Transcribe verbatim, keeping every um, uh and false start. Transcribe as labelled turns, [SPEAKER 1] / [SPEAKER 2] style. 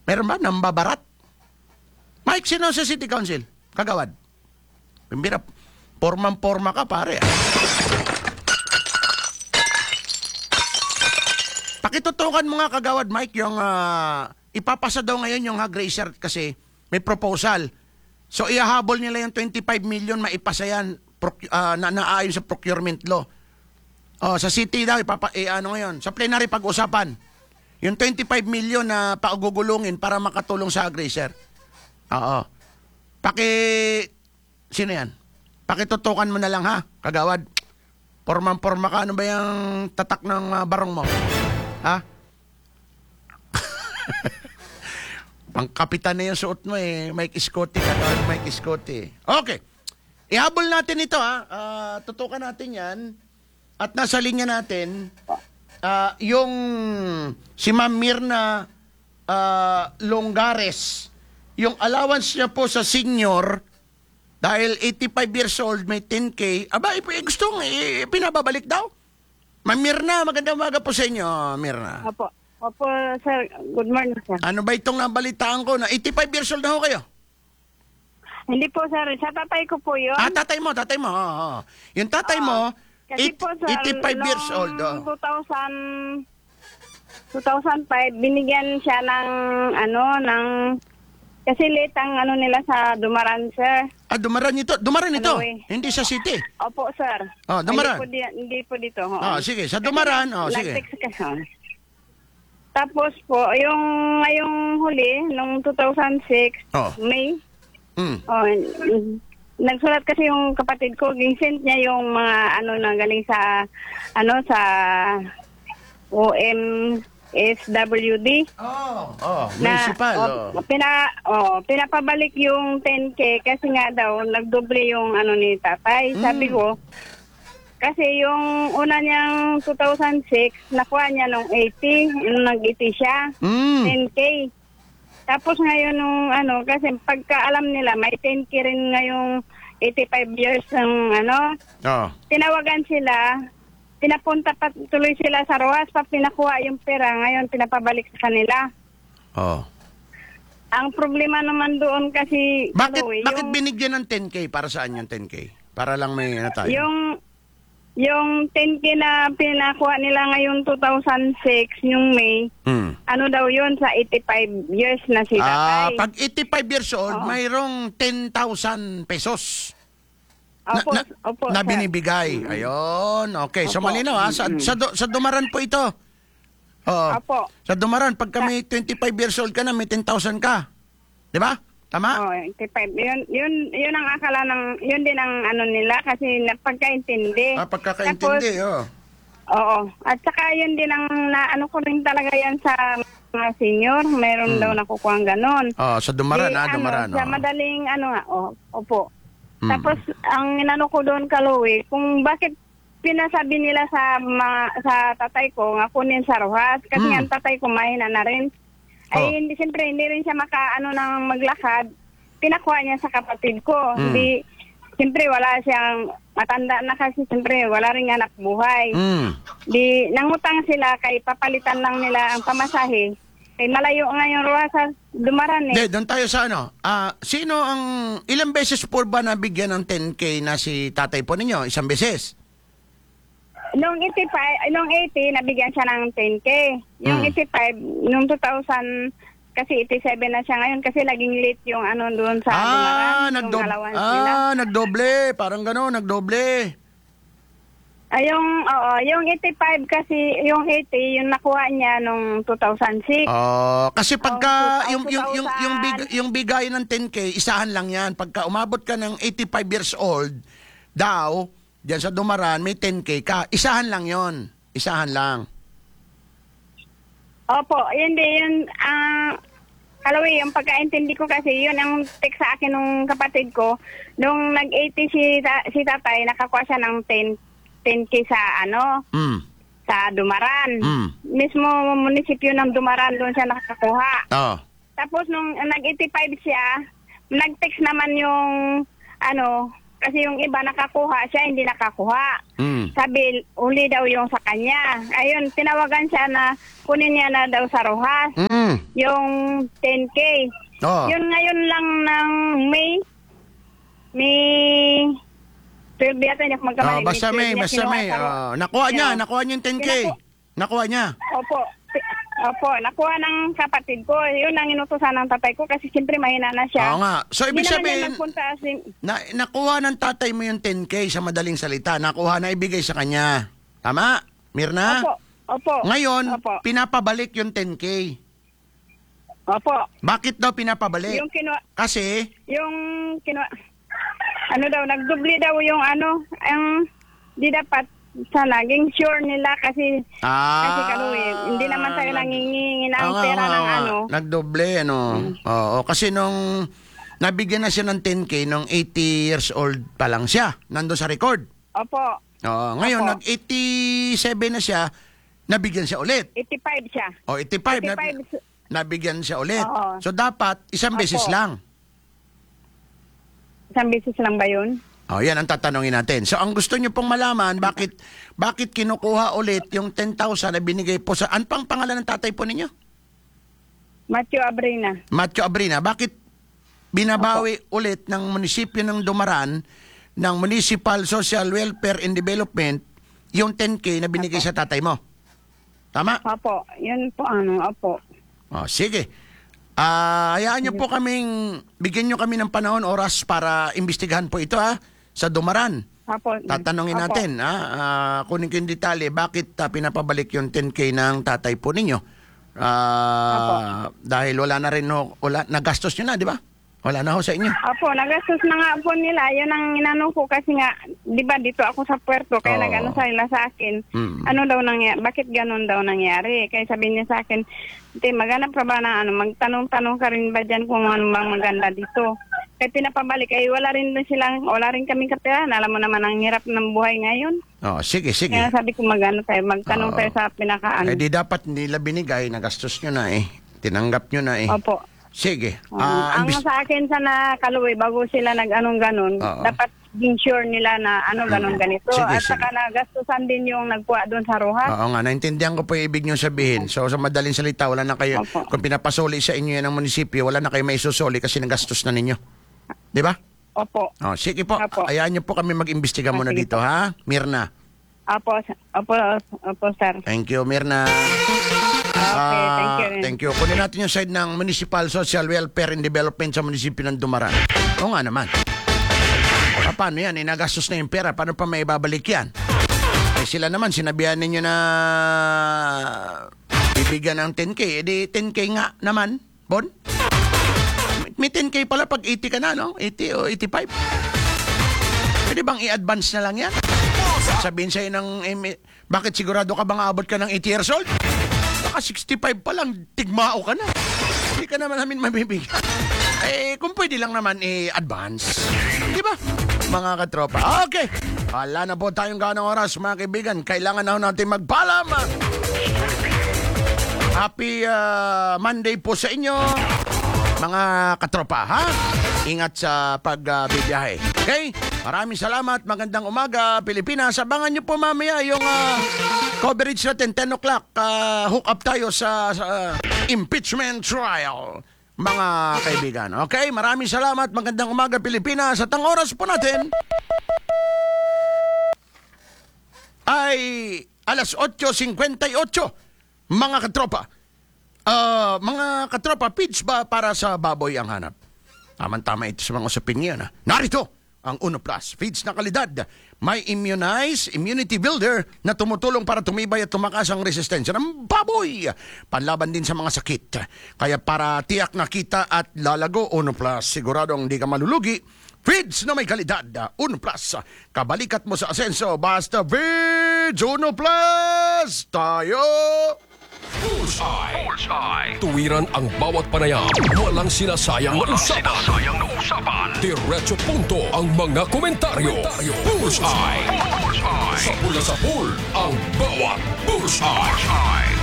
[SPEAKER 1] Meron ba nambabarat? Mike, sino sa City Council? Kagawad. Pimbira, porman-porma ka, pare. Pakitutukan mo nga, Kagawad Mike, yung uh, ipapasa daw ngayon yung hog racer kasi may proposal. So, ihahabol nila yung twenty-five million, maipasa yan uh, na naayon sa procurement law. Oh, sa city daw, ipapa, eh, ano ngayon, sa plenary pag-usapan. Yung twenty-five million na paugugulungin para makatulong sa hog racer. Oo. Paki, sino yan? Pakitutukan mo na lang ha, Kagawad. Porman-porma ka, ano ba yung tatak ng uh, barong mo? Ha? Pangkapitan na yung suot mo eh. Mike Scotty, Kagawad Mike Scotty. Okay. Ihabol natin ito ha. Uh, tutukan natin yan. At nasa linya natin, uh, yung si Ma'am Mirna uh, Longares, yung allowance niya po sa senior, dahil eighty-five years old, may ten K, aba, gusto nga, eh, pinababalik daw. Ma'am Mirna, magandang umaga po sa inyo, Mirna.
[SPEAKER 2] Opo. Opo, sir. Good morning, sir.
[SPEAKER 1] Ano ba itong nabalitaan ko na eighty-five years old na ho kayo?
[SPEAKER 2] Hindi po, sir. Sa tatay ko po yun.
[SPEAKER 1] Ah, tatay mo, tatay mo. Oo, oo. Yung tatay mo,
[SPEAKER 2] Kasi
[SPEAKER 1] eight,
[SPEAKER 2] po, sir,
[SPEAKER 1] eighty-five years old. Oh.
[SPEAKER 2] two thousand, two thousand five, binigyan siya ng, ano, ng, kasi late ang ano nila sa Dumaran, sir.
[SPEAKER 1] Ah, Dumaran ito. Dumaran ito.
[SPEAKER 2] Ano, eh?
[SPEAKER 1] Hindi sa city.
[SPEAKER 2] Opo, sir.
[SPEAKER 1] Oh, Dumaran.
[SPEAKER 2] Hindi po, di, hindi po dito. Oo.
[SPEAKER 1] Ah, sige. Sa Dumaran. Oh, sige.
[SPEAKER 2] Nag-text ka, sir. Tapos po, yung ngayong huli, nung two thousand six,
[SPEAKER 1] Oh.
[SPEAKER 2] May,
[SPEAKER 1] Hmm.
[SPEAKER 2] oh, mm, nagsulat kasi yung kapatid ko, ginsent niya yung mga ano na galing sa, ano, sa O M S W D.
[SPEAKER 1] Oh, oh,
[SPEAKER 2] Na,
[SPEAKER 1] municipal.
[SPEAKER 2] oh,
[SPEAKER 1] Oh.
[SPEAKER 2] pina, oh, pinapabalik yung ten K kasi nga daw, nagdoble yung ano ni tatay.
[SPEAKER 1] Mm.
[SPEAKER 2] Sabi ko, kasi yung una niyang two thousand six, nakuha niya nung eighty, nung nag-eighty siya,
[SPEAKER 1] Mm.
[SPEAKER 2] ten K. Tapos ngayon nung ano, kasi pagkaalam nila, may ten K rin ngayong eighty-five years ng ano,
[SPEAKER 1] Oh.
[SPEAKER 2] tinawagan sila, pinapunta pa tuloy sila sa Rojas, pa pinakuha yung pera, ngayon pinapabalik sa kanila.
[SPEAKER 1] Oh.
[SPEAKER 2] Ang problema naman doon kasi,
[SPEAKER 1] Bakit
[SPEAKER 2] ano, eh,
[SPEAKER 1] bakit
[SPEAKER 2] yung,
[SPEAKER 1] binigyan ng ten K? Para saan yung ten K? Para lang may ano tayo.
[SPEAKER 2] yung, yung ten K na pinakuha nila ngayon two thousand six, yung May,
[SPEAKER 1] Mm.
[SPEAKER 2] ano daw yun, sa eighty-five years na si
[SPEAKER 1] Ah,
[SPEAKER 2] tatay.
[SPEAKER 1] pag eighty-five years old,
[SPEAKER 2] Oo.
[SPEAKER 1] mayroong ten thousand pesos. Na,
[SPEAKER 2] Opo,
[SPEAKER 1] na,
[SPEAKER 2] opo,
[SPEAKER 1] na
[SPEAKER 2] sir.
[SPEAKER 1] binibigay. Ayun. Okay. So,
[SPEAKER 2] Opo.
[SPEAKER 1] malinaw ha. Sa,
[SPEAKER 2] Mm-mm.
[SPEAKER 1] sa, du- sa Dumaran po ito. Oo.
[SPEAKER 2] Opo.
[SPEAKER 1] Sa Dumaran, pag kami twenty-five years old ka na, may ten thousand ka. Di ba? Tama?
[SPEAKER 2] Oh, eighty-five. Yun, yun, yun ang akala ng, yun din ang ano nila kasi napagkaintindi.
[SPEAKER 1] Ah, pagkakaintindi. Oh.
[SPEAKER 2] Oo. At saka yun din ang naano ko rin talaga yan sa mga senior. Meron
[SPEAKER 1] Hmm.
[SPEAKER 2] daw nakukuha ang ganon.
[SPEAKER 1] Oh, sa Dumaran,
[SPEAKER 2] Di,
[SPEAKER 1] ah, Dumaran.
[SPEAKER 2] Ano, sa
[SPEAKER 1] oh.
[SPEAKER 2] madaling ano nga, oh, opo.
[SPEAKER 1] Hmm.
[SPEAKER 2] Tapos ang inano ko doon, Kaloy, kung bakit pinasabi nila sa ma, sa tatay ko nga kunin sa Rojas kasi
[SPEAKER 1] Hmm.
[SPEAKER 2] nga ang tatay ko mahina na rin. Ay
[SPEAKER 1] Oh.
[SPEAKER 2] hindi, siyempre hindi rin siya makaano nang maglakad. Pinakuha niya sa kapatid ko.
[SPEAKER 1] Hmm.
[SPEAKER 2] Hindi, siyempre wala siyang matanda na kasi siyempre wala rin anak buhay.
[SPEAKER 1] Mm.
[SPEAKER 2] Di nangutang sila kay papalitan lang nila ang pamasahe. Kay malayo nga yung Rojas sa Dumaran eh.
[SPEAKER 1] Hindi, doon tayo sa ano. Ah, sino ang, ilang beses po ba nabigyan ng ten K na si tatay po ninyo? Isang beses?
[SPEAKER 2] Noong eighty-five, ay, noong eighty, nabigyan siya ng ten K. Yung
[SPEAKER 1] Mm.
[SPEAKER 2] eighty-five, noong two thousand, kasi eighty-seven na siya ngayon kasi laging late yung ano doon sa
[SPEAKER 1] Ah,
[SPEAKER 2] Dumaran,
[SPEAKER 1] nagdoble.
[SPEAKER 2] yung allowance nila.
[SPEAKER 1] Ah, nagdoble. Parang gano'n, nagdoble.
[SPEAKER 2] Ay, yung, oo, yung eighty-five kasi, yung eighty, yung nakuha niya noong two thousand six.
[SPEAKER 1] Oh, kasi pagka
[SPEAKER 2] Oh,
[SPEAKER 1] yung yung yung yung, big, yung bigay ng ten K, isahan lang 'yan. Pagka umabot ka ng eighty-five years old, daw, diyan sa Dumaran may ten K ka. Isahan lang 'yon. Isahan lang.
[SPEAKER 2] Opo, yun din, yun, ah, Kaloy, yung pagkaintindi ko kasi, yun ang text sa akin nung kapatid ko. Nung nag-eighty si, ta- si tatay, nakakuha siya ng ten K sa, ano,
[SPEAKER 1] Mm.
[SPEAKER 2] sa Dumaran.
[SPEAKER 1] Mm.
[SPEAKER 2] Mismo munisipyo ng Dumaran, doon siya nakakuha.
[SPEAKER 1] Oh.
[SPEAKER 2] Tapos nung nag-eighty-five siya, nag-text naman yung, ano, Kasi yung iba nakakuha, siya hindi nakakuha.
[SPEAKER 1] Mm.
[SPEAKER 2] Sabi, uli daw yung sa kanya. Ayun, tinawagan siya na kunin niya na daw sa Rojas.
[SPEAKER 1] Mm.
[SPEAKER 2] Yung ten K.
[SPEAKER 1] Oh.
[SPEAKER 2] Yun ngayon lang ng May. May twelve yata niya kung magkamali.
[SPEAKER 1] Oh, basta may,
[SPEAKER 2] twelve niya
[SPEAKER 1] basta
[SPEAKER 2] kinuha
[SPEAKER 1] may.
[SPEAKER 2] sa Ro-
[SPEAKER 1] Oh, nakuha niya,
[SPEAKER 2] Yeah.
[SPEAKER 1] nakuha niya yung ten K.
[SPEAKER 2] Kinaku-
[SPEAKER 1] Nakuha niya.
[SPEAKER 2] Opo. Opo, nakuha ng kapatid ko. Yun ang inutusan ng tatay ko kasi siyempre mahina na siya.
[SPEAKER 1] Oo nga. So, ibig
[SPEAKER 2] Hindi naman niya
[SPEAKER 1] sabihin,
[SPEAKER 2] nagpunta si-
[SPEAKER 1] na, nakuha ng tatay mo yung ten K sa madaling salita. Nakuha na ibigay sa kanya. Tama? Mirna?
[SPEAKER 2] Opo. Opo.
[SPEAKER 1] Ngayon,
[SPEAKER 2] Opo.
[SPEAKER 1] pinapabalik yung ten K.
[SPEAKER 2] Opo.
[SPEAKER 1] Bakit daw pinapabalik?
[SPEAKER 2] Yung kinuha,
[SPEAKER 1] Kasi,
[SPEAKER 2] yung kinuha, ano daw, nagdubli daw yung ano, ang di dapat sa naging sure nila kasi,
[SPEAKER 1] ah,
[SPEAKER 2] kasi kaluwi, hindi naman tayo
[SPEAKER 1] nag-
[SPEAKER 2] nangingi ng
[SPEAKER 1] Oo nga,
[SPEAKER 2] pera
[SPEAKER 1] oo
[SPEAKER 2] ng
[SPEAKER 1] nga.
[SPEAKER 2] ano.
[SPEAKER 1] Nagdoble, ano. Oo, kasi nung nabigyan na siya ng ten K nung eighty years old pa lang siya. Nando sa record.
[SPEAKER 2] Opo,
[SPEAKER 1] Oo, ngayon,
[SPEAKER 2] Opo.
[SPEAKER 1] nag eighty-seven na siya, nabigyan siya ulit.
[SPEAKER 2] eighty-five siya.
[SPEAKER 1] O, eighty-five, nab-
[SPEAKER 2] eighty-five,
[SPEAKER 1] nabigyan siya ulit.
[SPEAKER 2] Oo.
[SPEAKER 1] So, dapat isang
[SPEAKER 2] Opo.
[SPEAKER 1] beses lang.
[SPEAKER 2] isang beses lang ba yun?
[SPEAKER 1] O, yan ang tatanungin natin. So, ang gusto niyo pong malaman, bakit bakit kinukuha ulit yung ten thousand na binigay po sa... Ano pang pangalan ng tatay po ninyo?
[SPEAKER 2] Matthew Abrina.
[SPEAKER 1] Matthew Abrina. Bakit binabawi ulit ng munisipyo ng Dumaran, ng Municipal Social Welfare and Development, yung ten K na binigay sa tatay mo? Tama?
[SPEAKER 2] Opo, yun po ano, opo.
[SPEAKER 1] O, sige. Ah, hayaan niyo po kaming, bigyan niyo kami ng panahon, oras para imbestigahan po ito ha, sa Dumaran.
[SPEAKER 2] Opo.
[SPEAKER 1] Tatanungin
[SPEAKER 2] Opo.
[SPEAKER 1] natin, ha, ah, kunin ko yung detalye, bakit ah, pinapabalik yung ten K ng tatay po ninyo? Ah, dahil wala na rin, no, wala, nagastos nyo na, di ba? Wala na ho sa inyo.
[SPEAKER 2] Opo, nagastos na nga po nila. Yun ang inano ko kasi nga, di ba dito ako sa puerto, kaya
[SPEAKER 1] Oo.
[SPEAKER 2] nag-ano sila sa akin.
[SPEAKER 1] Mm.
[SPEAKER 2] Ano daw nangyari? Bakit ganun daw nangyari? Kaya sabi niya sa akin, Te, maghanap ka ba na ano, magtanong-tanong ka rin ba dyan kung ano bang maganda dito? Kaya pinapabalik, ay wala rin din silang, wala rin kaming kapirahan. Alam mo naman ang hirap ng buhay ngayon.
[SPEAKER 1] Oh, sige, sige.
[SPEAKER 2] Kaya sabi ko magano tayo, magtanong
[SPEAKER 1] Oo.
[SPEAKER 2] tayo sa pinakaano.
[SPEAKER 1] Eh di dapat nila binigay, nagastos nyo na eh. Tinanggap nyo na eh.
[SPEAKER 2] Opo.
[SPEAKER 1] Sige.
[SPEAKER 2] Um,
[SPEAKER 1] Ah,
[SPEAKER 2] ang
[SPEAKER 1] imbis-
[SPEAKER 2] sa akin sana kaluwi bago sila nag-anong ganon,
[SPEAKER 1] Oo.
[SPEAKER 2] dapat din sure nila na ano ganon ganito.
[SPEAKER 1] Sige,
[SPEAKER 2] At
[SPEAKER 1] sige.
[SPEAKER 2] saka nagastusan din yung nagkuha doon sa Rojas.
[SPEAKER 1] Oo nga, naintindihan ko po yung ibig nyo sabihin. So sa madaling salita, wala na kayo,
[SPEAKER 2] Opo.
[SPEAKER 1] kung pinapasoli sa inyo yan ng munisipyo, wala na kayo may susoli kasi nagastos na ninyo. Di ba?
[SPEAKER 2] Opo.
[SPEAKER 1] Oh, sige po,
[SPEAKER 2] Opo.
[SPEAKER 1] ayaan nyo po kami mag-imbestiga
[SPEAKER 2] Ah,
[SPEAKER 1] muna
[SPEAKER 2] sige
[SPEAKER 1] dito,
[SPEAKER 2] po.
[SPEAKER 1] ha? Mirna.
[SPEAKER 2] Opo, opo, opo, sir.
[SPEAKER 1] Thank you, Mirna.
[SPEAKER 2] Okay,
[SPEAKER 1] Ah,
[SPEAKER 2] thank you. rin.
[SPEAKER 1] Thank you. Kunin natin yung side ng Municipal Social Welfare and Development sa munisipyo ng Dumaran. Oo nga naman. Pa- Paano yan? Inagastos na yung pera. Paano pa may ibabalik yan? Eh sila naman, sinabihan ninyo na bibigyan ng ten K. Eh di ten K nga naman, Bon? May ten K pala pag eighty ka na, no? eighty o eighty-five. Pwede bang i-advance na lang yan? Sabihin sa'yo ng, eh, bakit sigurado ka bang aabot ka ng eighty years old? Baka sixty-five pa lang, tigmao ka na. Hindi ka naman namin mabibigyan. Eh, kung pwede lang naman i-advance. Di ba? Mga katropa. Okay. Wala na po tayong ganong oras, mga kaibigan. Kailangan na ho natin magpaalam. Happy ah, Monday po sa inyo, mga katropa, ha? Ingat sa pagbibiyahe. Okay? Maraming salamat. Magandang umaga, Pilipinas. Abangan nyo po mamaya yung ah, coverage natin, ten o'clock. ah, hook up tayo sa, sa impeachment trial, mga kaibigan. Okay? Maraming salamat. Magandang umaga, Pilipinas. At ang oras po natin ay alas eight fifty-eight, mga katropa. Ah, mga katropa, pitch ba para sa baboy ang hanap? Tama-tama ito sa mga usapin ngayon. Ha? Narito ang Uno Plus. Feeds na kalidad. May immunize, immunity builder na tumutulong para tumibay at tumakas ang resistensya ng baboy. Panlaban din sa mga sakit. Kaya para tiyak na kita at lalago, Uno Plus. Siguradong hindi ka malulugi. Feeds na may kalidad. Uno Plus. Kabalikat mo sa asenso. Basta Feeds Uno Plus. Tayo!
[SPEAKER 3] Bullseye. Bullseye. Tuwiran ang bawat panayam. Walang sinasayang na usapan. Sinasayang na usapan. Diretso punto ang mga komentaryo. Bullseye. Bullseye. Sa pula sa pool ang bawat Bullseye. Bullseye.